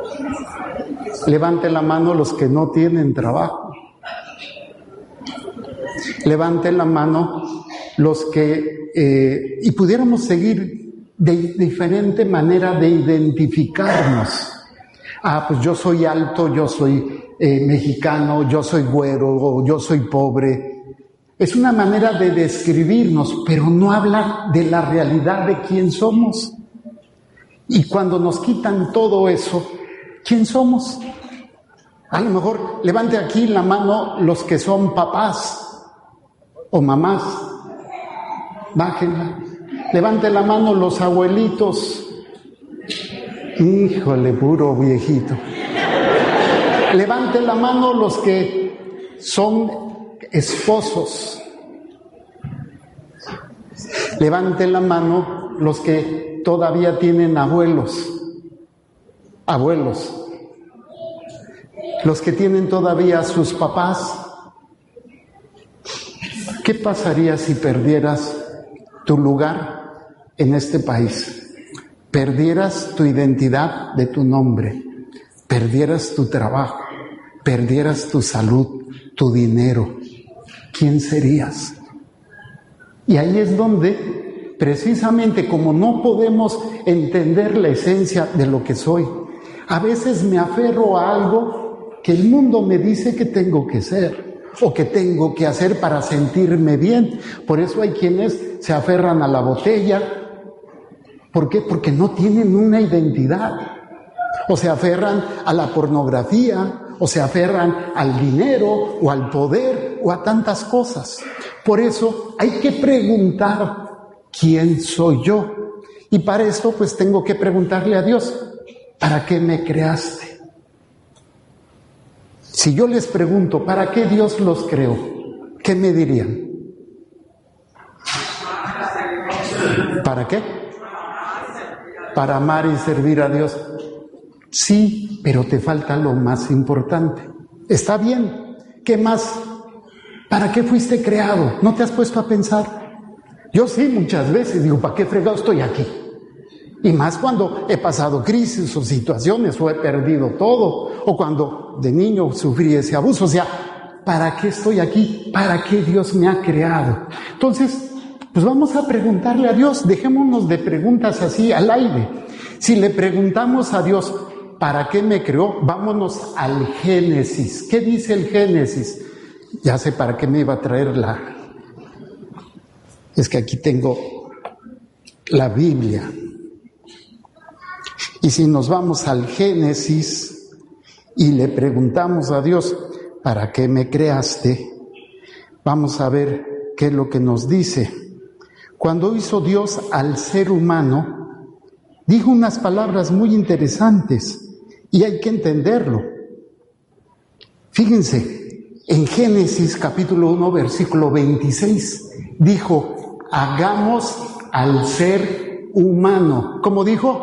Levante la mano los que no tienen trabajo. Levante la mano los que, y pudiéramos seguir de diferente manera de identificarnos. Pues yo soy alto, yo soy mexicano, yo soy güero, o yo soy pobre. Es una manera de describirnos, pero no habla de la realidad de quién somos. Y cuando nos quitan todo eso, ¿quién somos? A lo mejor levante aquí la mano los que son papás o mamás. Bájenla. Levante la mano los abuelitos. Híjole, puro viejito. Levante la mano los que son esposos. Levante la mano los que todavía tienen abuelos. Los que tienen todavía a sus papás. ¿Qué pasaría si perdieras tu lugar en este país? Perdieras tu identidad de tu nombre, perdieras tu trabajo, perdieras tu salud, tu dinero. ¿Quién serías? Y ahí es donde, precisamente como no podemos entender la esencia de lo que soy, a veces me aferro a algo que el mundo me dice que tengo que ser o que tengo que hacer para sentirme bien. Por eso hay quienes se aferran a la botella. ¿Por qué? Porque no tienen una identidad. O se aferran a la pornografía, o se aferran al dinero, o al poder, o a tantas cosas. Por eso hay que preguntar, ¿quién soy yo? Y para esto, pues tengo que preguntarle a Dios, ¿para qué me creaste? Si yo les pregunto, ¿para qué Dios los creó? ¿Qué me dirían? ¿Para qué? Para amar y servir a Dios. Sí, pero te falta lo más importante. Está bien. ¿Qué más? ¿Para qué fuiste creado? ¿No te has puesto a pensar? Yo sí, muchas veces digo, ¿para qué fregado estoy aquí? Y más cuando he pasado crisis o situaciones o he perdido todo, o cuando de niño sufrí ese abuso. O sea, ¿para qué estoy aquí? ¿Para qué Dios me ha creado? Entonces, pues vamos a preguntarle a Dios. Dejémonos de preguntas así al aire. Si le preguntamos a Dios, ¿para qué me creó? Vámonos al Génesis. ¿Qué dice el Génesis? Ya sé para qué me iba a traer Es que aquí tengo la Biblia. Y si nos vamos al Génesis y le preguntamos a Dios, ¿para qué me creaste? Vamos a ver qué es lo que nos dice. Cuando hizo Dios al ser humano, dijo unas palabras muy interesantes y hay que entenderlo. Fíjense, en Génesis capítulo 1, versículo 26, dijo, hagamos al ser humano. ¿Cómo dijo?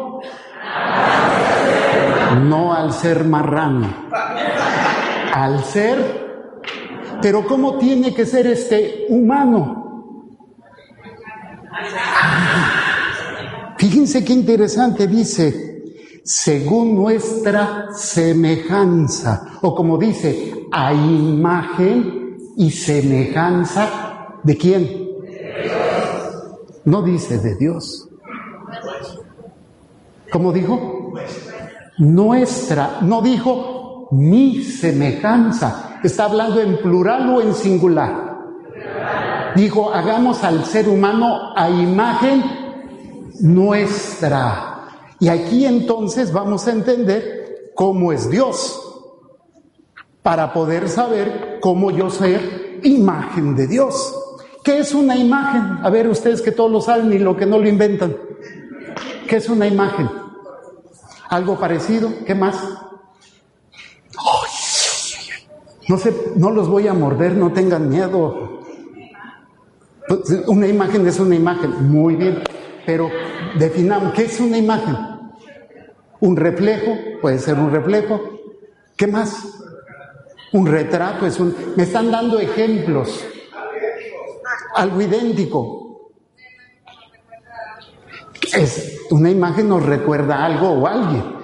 No al ser marrano, al ser, pero ¿cómo tiene que ser este humano? Fíjense qué interesante, dice, según nuestra semejanza, o como dice, a imagen y semejanza, ¿de quién? No dice de Dios. ¿Cómo dijo? Nuestra, no dijo mi semejanza. ¿Está hablando en plural o en singular? Dijo, hagamos al ser humano a imagen nuestra. Y aquí entonces vamos a entender cómo es Dios, para poder saber cómo yo ser imagen de Dios. ¿Qué es una imagen? A ver, ustedes que todos lo saben y lo que no lo inventan. ¿Qué es una imagen? ¿Algo parecido? ¿Qué más? No sé, no los voy a morder, no tengan miedo. Una imagen es una imagen, muy bien. Pero definamos, ¿qué es una imagen? Un reflejo, puede ser un reflejo. ¿Qué más? Un retrato es un... Me están dando ejemplos. Algo idéntico. Una imagen nos recuerda algo o a alguien.